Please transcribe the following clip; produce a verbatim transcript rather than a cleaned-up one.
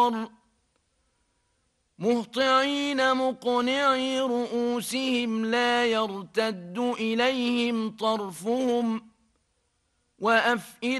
مهطعين مقنعي رؤوسهم لا يرتد إليهم طرفهم وأفئدتهم